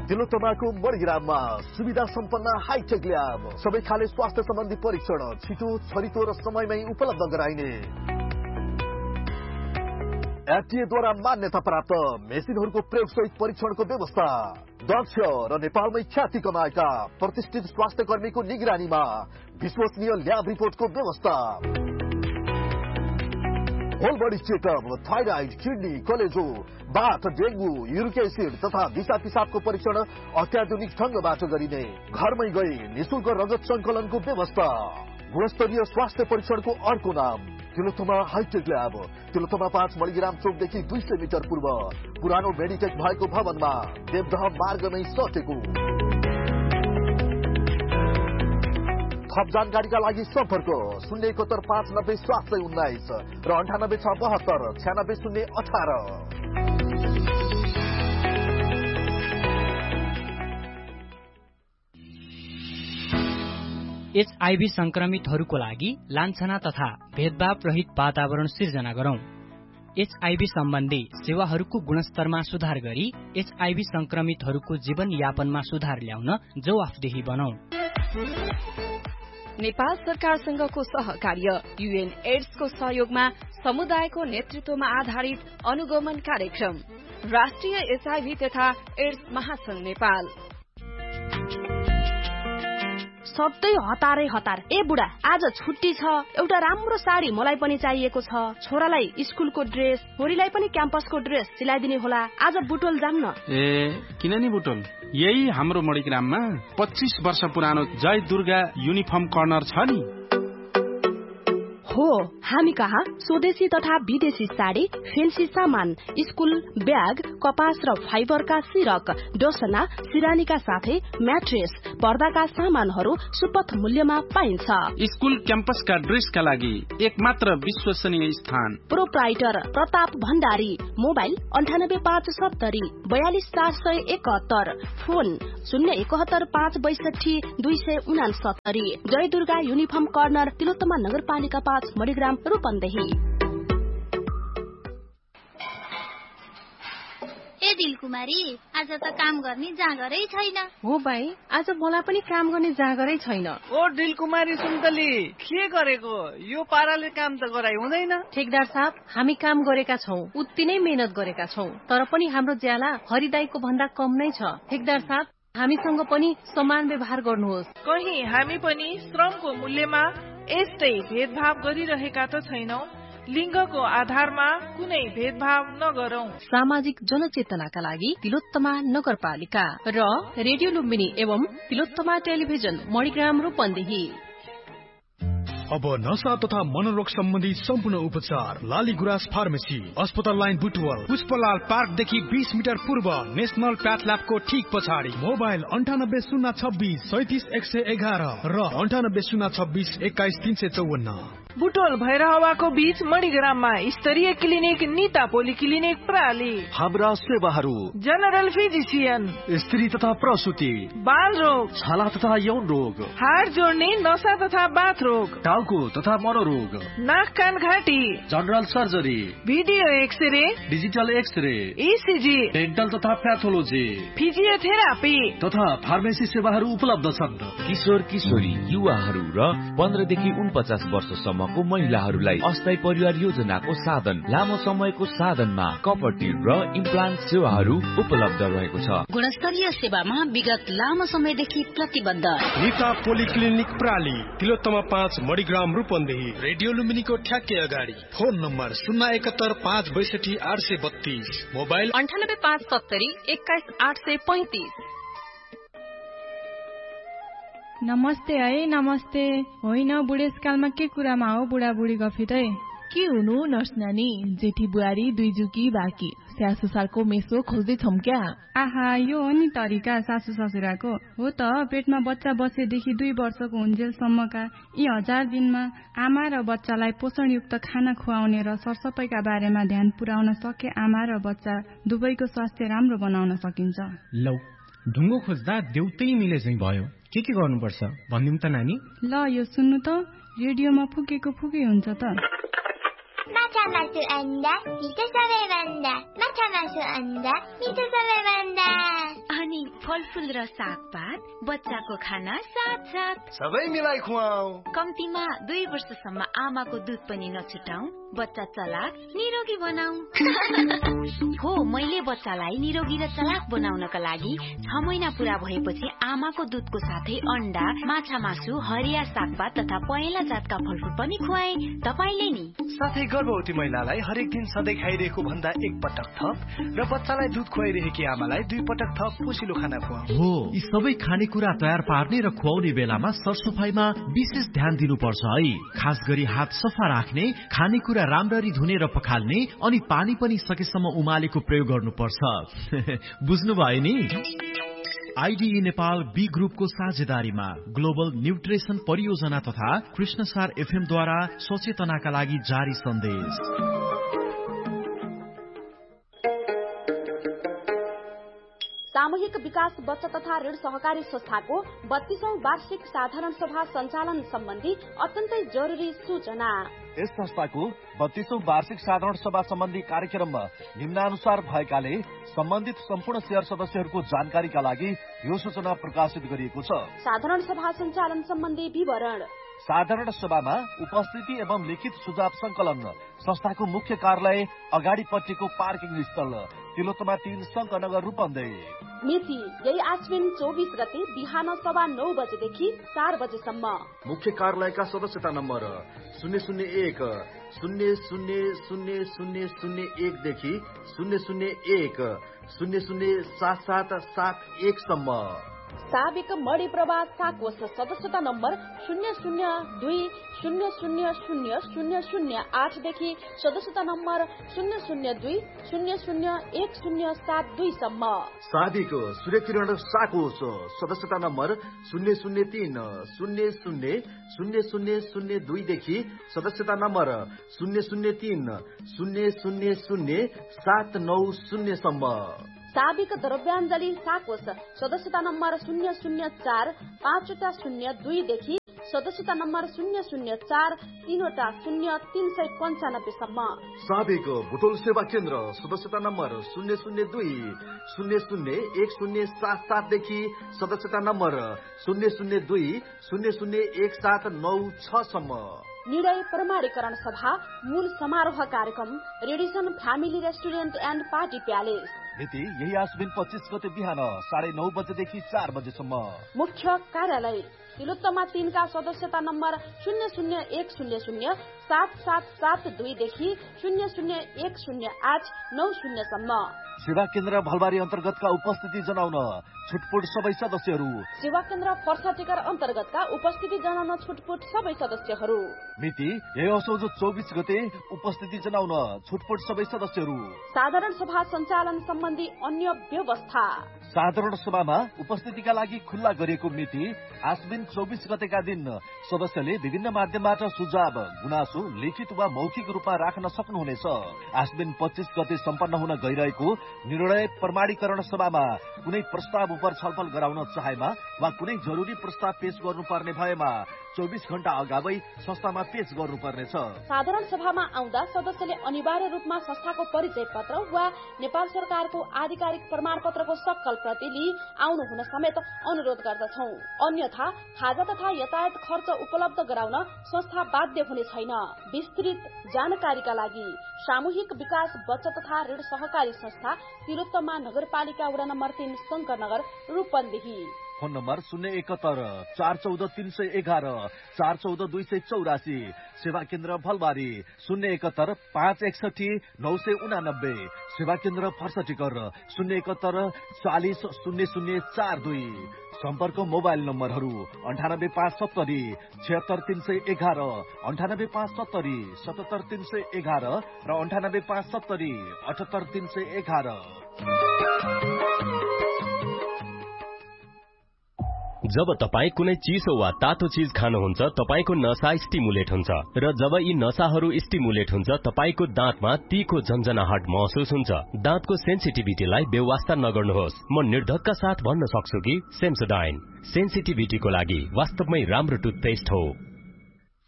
तिलोत्तमाको मणिग्राममा सुविधा सम्पन्न hi tech lab, सबै खाले स्वास्थ्य सम्बन्धी परीक्षण छिटो, छरितो र समयमै उपलब्ध गराइने। एफडीएद्वारा मान्यता प्राप्त मेसिनहरूको प्रयोगसहित परीक्षणको व्यवस्था, दक्ष र नेपालमै ख्याति कमाएका प्रतिष्ठित स्वास्थ्य कर्मीको निगरानीमा विश्वसनीय ल्याब रिपोर्टको व्यवस्था। Whole body checkup, thyroid, kidney, कलेजो, बाथ, डेंगू, यूरिक एसिड तथा दिशा पिसाबको परीक्षण अत्याधुनिक ढंगबाट गरिने। घरमै गई निशुल्क रगत संकलनको व्यवस्था। गुणस्तरीय स्वास्थ्य परीक्षणको अर्को नाम Tilottama hi tech lab, Tilottama 5 Manigram चौकदेखि 200 metre पूर्व पुरानो मेडिटेक भएको भवनमा देवदह मार्गमै सटेको। थप जानकारीका लागि सम्पर्क 071 590 719 र 98 672 96 018। एचआईभी संक्रमितहरूको लागि लान्छना तथा भेदभाव रहित वातावरण सिर्जना गरौं। एचआईभी सम्बन्धी सेवाहरूको गुणस्तरमा सुधार गरी एचआईभी संक्रमितहरूको जीवन यापनमा सुधार ल्याउन जवाफदेही बनौं। नेपाल सरकारसँगको सहकार्य, यूएन एड्सको सहयोगमा समुदायको नेतृत्वमा आधारित अनुगमन कार्यक्रम, राष्ट्रिय एचआईभी तथा एड्स महासंघ नेपाल। सधैँ हतारै हतार। ए बुढा, आज छुट्टी छ, एउटा राम्रो साडी मलाई पनि चाहिएको छ। छोरालाई स्कुलको ड्रेस, छोरीलाई पनि क्याम्पसको ड्रेस सिलाइदिने होला। आज बुटोल जाम न। किन नि बुटोल? यही हाम्रो मणिग्राममा 25 वर्ष पुरानो जय दुर्गा युनिफर्म कर्नर छ नि। हो, हामी कहाँ स्वदेशी तथा विदेशी साडी, फेन्सी सामान, स्कुल ब्याग, कपास र फाइबरका सिरक, डोसना, सिरानीका साथै म्याट्रेस, पर्दाका सामानहरू सुपथ मूल्यमा पाइन्छ। स्कुल क्याम्पसका ड्रेसका लागि एकमात्र विश्वसनीय स्थान। Proprietor Pratap Bhandari. Mobile 98570 42 471, phone 071 562 269। जय दुर्गा युनिफर्म कर्नर, तिलोत्तमा नगरपालिका 5 मणिग्राम रूपन्देही। ए दिलकुमारी, आज त काम गर्ने जाँगरै छैन। हो भाइ, आज मलाई पनि काम गर्ने जाँगरै छैन। ओ दिलकुमारी सुन्तली, के गरेको? यो पाराले काम त गराइ हुँदैन। ठेकदार साहब, हामी काम गरेका छौं, उत्ति नै मेहनत गरेका छौं, तर पनि हाम्रो ज्याला हरिदाईको भन्दा कम नै छ। ठेकदार साहब, हामीसँग पनि समान व्यवहार गर्नुहोस्। कहीं हामी पनि श्रमको मूल्यमा यस्तै भेदभाव गरिरहेका त छैनौं। लिङ्गको आधारमा कुनै भेदभाव नगरौं। सामाजिक जनचेतनाका लागि तिलोत्तमा नगरपालिका र रेडियो लुम्बिनी एवं तिलोत्तमा टेलिभिजन मणिग्राम रूपन्देही। अब नशा तथा मनोरोग सम्बन्धी सम्पूर्ण उपचार लाली गुराँस फार्मेसी, अस्पताल लाइन बुटवल, पुष्पलाल पार्कदेखि 20 मिटर पूर्व, नेशनल प्याथल्याबको ठीक पछाडि। मोबाइल 98 026 37 111 र 98 026 21 354। बुटोल भैरहवाको बीच मणिग्राममा स्तरीय क्लिनिक निता पोली क्लिनिक प्राली। हाम्रा सेवाहरू जनरल फिजिशियन, स्त्री तथा प्रसुति, बाल रोग, छाला तथा यौन रोग, हाड जोड्ने, नशा तथा बाथ रोग, टाउको तथा मनोरोग, नाक कान घाँटी, general surgery, video x-ray, digital x-ray, ECG, dental तथा प्याथोलोजी, फिजियोथेरापी तथा फार्मेसी सेवाहरू उपलब्ध छन्। किशोर किशोरी, युवाहरू र 15 देखि 49 वर्षसम्म महिलाहरूलाई अस्थायी परिवार योजनाको साधन, लामो समयको साधनमा कपटी र इम्प्लान्ट सेवाहरू उपलब्ध रहेको छ। गुणस्तरीय सेवामा विगत लामो समयदेखि प्रतिबद्ध निता पोलिक्लिनिक प्राली, तिलोत्तमा 5 मणिग्राम रूपन्देही, रेडियो लुम्बिनीको ठ्याक्कै अगाडि। Phone number 071 562 832, mobile 98 570 21 835। नमस्ते है, नमस्ते। होइन, बुढेसकालमा के कुरामा हो बुढाबुढी गफित है? के हुनु नर्स नानी, जेठी बुहारी दुई जुकी बाँकी, स्याहार सुसारको मेसो खोज्दैछौँ क्या? आहा, यो हो नि तरिका सासू ससुराको। हो त, पेटमा बच्चा बसेदेखि 2 वर्षको हुन्जेलसम्मका यी 1000 दिनमा आमा र बच्चालाई पोषणयुक्त खाना खुवाउने र सरसफाइका बारेमा ध्यान पुर्याउन सके आमा र बच्चा दुवैको स्वास्थ्य राम्रो बनाउन सकिन्छ। लौ, ढुङ्गो खोज्दा देउतै मिले झै भयो। के गर्नुपर्छ भनिदिउँ त नानी? ल, यो सुन्नु त, रेडियोमा फुकेको फुकै हुन्छ त। माछा मासु अन्डा मिठो सबैभन्दा, माछा मासु अन्डा मिठो सबैभन्दा। अनि फलफूल र सागपात, बच्चाको खाना साथ साथ सबै मिलाई खुवाऊ। कम्तीमा 2 वर्षसम्म आमाको दुध पनि नछुटाऊ, बच्चा चलाक निरोगी बनाऊ। हो, मैले बच्चालाई निरोगी र चलाक बनाउनका लागि 6 महिना पूरा भएपछि आमाको दुधको साथै अण्डा, माछा मासु, हरिया सागपात तथा पहेँला जातका फलफूल पनि खुवाए। तपाईले नि साथै गर्भवती महिलालाई हरेक दिन सधैँ खाइरहेको भन्दा 1 पटक थप र बच्चालाई दुध खुवाइरहेकी आमालाई 2 पटक थप पोसिलो खाना खुवाऊ। हो, यी सबै खानेकुरा तयार पार्ने र खुवाउने बेलामा सरसफाइमा विशेष ध्यान दिनुपर्छ है। खास गरी हात सफा राख्ने, खानेकुरा राम्ररी धुने र पखाल्ने, अनि पानी पनि सकेसम्म उमालेको प्रयोग गर्नुपर्छ। बुझ्नुभयो नि? आइडिई नेपाल बी ग्रुपको साझेदारीमा ग्लोबल न्युट्रिसन परियोजना तथा कृष्णसार एफएम द्वारा सचेतनाका लागि जारी सन्देश। सामूहिक विकास बचत तथा ऋण सहकारी संस्थाको 32औं वार्षिक साधारण सभा सञ्चालन सम्बन्धी अत्यन्तै जरुरी सूचना। यस संस्थाको 32औं वार्षिक साधारण सभा सम्बन्धी कार्यक्रममा निम्नानुसार भएकाले सम्बन्धित सम्पूर्ण शेयर सदस्यहरूको जानकारीका लागि यो सूचना प्रकाशित गरिएको छ। साधारण सभा सञ्चालन सम्बन्धी विवरण। साधारण सभामा उपस्थिति एवं लिखित सुझाव संकलन संस्थाको मुख्य कार्यालय अगाडिपट्टिको पार्किङ स्थल तिलोत्तमा 3 शङ्करनगर रूपन्देही। मिति यही आश्विन 24 गते बिहान 9:15 बजेदेखि 4 बजेसम्म। मुख्य कार्यालयका सदस्यता नम्बर 001 000001 देखि 001 007771 सम्म। साबिक मणि प्रवाह साकोष सदस्यता नम्बर 002000008 देखि सदस्यता नम्बर 002001072 सम्म। साबिक सूर्यकिरण साकोष सदस्यता नम्बर 003000002 देखि सदस्यता नम्बर 003000790 सम्म। साबिक द्रव्याञ्जली साकोष सदस्यता नम्बर 004-502 देखि सदस्यता नम्बर 004-30395 सम्म। साबिक बुटोल सेवा केन्द्र सदस्यता नम्बर 002-001077 देखि सदस्यता नम्बर 002-001796 सम्म। निर्णय प्रमाणीकरण सभा मूल समारोह कार्यक्रम Radisson family restaurant and party palace. मिति यही आश्विन 25 गते बिहान 9:30 बजेदेखि 4 बजेसम्म। मुख्य कार्यालय तिलोत्तमा 3 का सदस्यता नम्बर 001007772 देखि 0010890 सम्म। सेवा केन्द्र भलबारी अन्तर्गतका उपस्थिति जनाउन छुटपुट सबै सदस्यहरू। सेवा केन्द्र पर्साटिकर अन्तर्गतका उपस्थिति जनाउन छुटपुट सबै सदस्यहरू। मिति यही असोज 24 गते उपस्थिति जनाउन छुटपुट सबै सदस्यहरू। साधारण सभा सञ्चालन सम्बन्धी अन्य व्यवस्था। साधारण सभामा उपस्थितिका लागि खुल्ला गरिएको मिति आश्विन 24 गतेका दिन सदस्यले विभिन्न माध्यमबाट सुझाव गुनासो लिखित वा मौखिक रूपमा राख्न सक्नुहुनेछ। आश्विन 25 गते सम्पन्न हुन गइरहेको निर्णय प्रमाणीकरण सभामा कुनै प्रस्ताव उप छलफल गराउन चाहेमा वा कुनै जरुरी प्रस्ताव पेश गर्नुपर्ने भएमा 24 घण्टा अगावै संस्थामा पेश गर्नुपर्नेछ। साधारण सभामा आउँदा सदस्यले अनिवार्य रूपमा संस्थाको परिचय पत्र वा नेपाल सरकारको आधिकारिक प्रमाणपत्रको सक्कल प्रति लिई आउनु हुन समेत अनुरोध गर्दछौं। अन्यथा खाजा तथा यातायात खर्च उपलब्ध गराउन संस्था बाध्य हुने छैन। विस्तृत जानकारीका लागि सामूहिक विकास बचत तथा ऋण सहकारी संस्था तिलोत्तमा नगरपालिका वडा नम्बर 3 शङ्करनगर रूपन्देही। Phone number 071-414-311 414-284। सेवा केन्द्र भलबारी 071-561-989। सेवा केन्द्र फर्सटिकर 071-40-0042। सम्पर्क मोबाइल नम्बरहरू 98570 76311, 98570 77311 र 98570 78311। जब तपाईँ कुनै चिसो वा तातो चीज खानुहुन्छ तपाईको नसा स्टिमुलेट हुन्छ र जब यी नसाहरू स्टिमुलेट हुन्छ तपाईको दाँतमा तीखो झन्झनाहट महसुस हुन्छ। दाँतको सेन्सिटिभिटीलाई बेवास्ता नगर्नुहोस्। म निर्धक्का साथ भन्न सक्छु कि सेन्सोडाइन सेन्सिटिभिटीको लागि वास्तवमै राम्रो टुथपेस्ट हो।